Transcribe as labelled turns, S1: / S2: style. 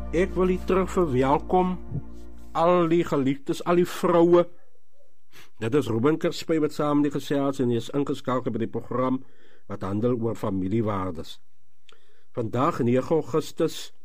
S1: Ek wil u terug verwelkom, al die geliefdes, al die vroue. Dit is Ruben Kerspy wat saam die gesels en hy is ingeskakel by die program wat handel oor familiewaardes. Vandag 9 Augustus